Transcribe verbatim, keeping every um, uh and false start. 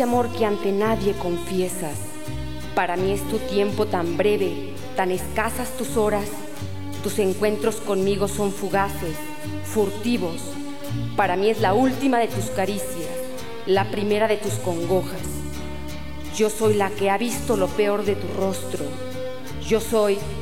amor que ante nadie confiesas. Para mí es tu tiempo tan breve, tan escasas tus horas. Tus encuentros conmigo son fugaces, furtivos. Para mí es la última de tus caricias, la primera de tus congojas. Yo soy la que ha visto lo peor de tu rostro. Yo soy